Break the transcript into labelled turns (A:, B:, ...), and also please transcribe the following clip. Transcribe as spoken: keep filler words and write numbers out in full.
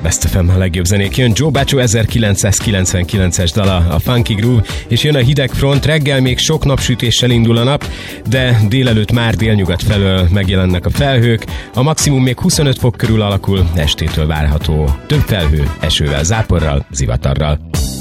A: Best ef em a legjobb zenék. Jön Joe Baccio ezerkilencszázkilencvenkilences dala, a Funky Groove, és jön a hideg front. Reggel még sok napsütéssel indul a nap, de délelőtt már délnyugat felől megjelennek a felhők. A maximum még huszonöt fok körül alakul, estétől várható több felhő, esővel, záporral, zivatarral.